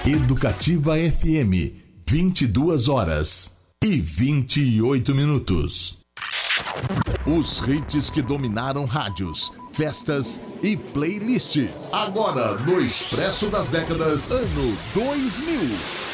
Educativa FM, 22 horas e 28 minutos. Os hits que dominaram rádios, festas e playlists. Agora no Expresso das Décadas, ano 2000.